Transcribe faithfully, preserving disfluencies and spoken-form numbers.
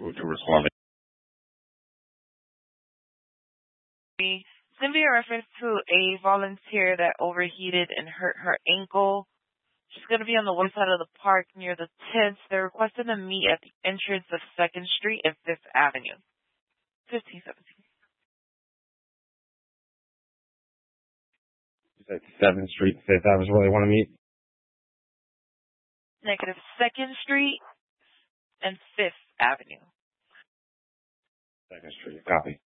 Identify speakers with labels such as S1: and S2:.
S1: Who to respond?
S2: It's going to be a reference to a volunteer that overheated and hurt her ankle. She's going to be on the west side of the park near the tents. They're requested to meet at the entrance of second Street and fifth Avenue. fifteen seventeen.
S1: You said seventh Street, fifth Avenue is where they want to meet?
S2: Negative second Street and fifth Avenue.
S1: second Street, copy.